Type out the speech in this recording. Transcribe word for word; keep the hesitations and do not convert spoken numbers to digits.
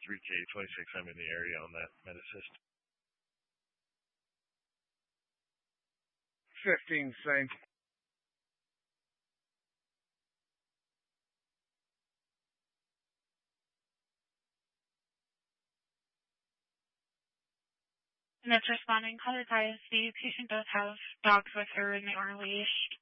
three K twenty-six. I'm in the area on that Med-Assist. fifteen, same. And it's responding, caller I S C, patient does have dogs with her and they are leashed.